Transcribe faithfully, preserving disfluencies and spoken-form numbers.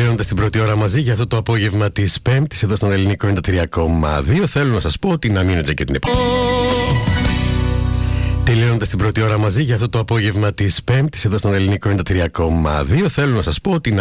Τελειώνοντας την πρώτη ώρα μαζί για αυτό το απόγευμα της Πέμπτης εδώ στον Ελληνικό ενενήντα τρία κόμμα δύο, θέλω να σας πω ότι να μείνετε και την επόμενη. Τελειώνοντας την πρώτη ώρα μαζί για αυτό το απόγευμα της Πέμπτης εδώ στον Ελληνικό ενενήντα τρία κόμμα δύο, θέλω να σας πω ότι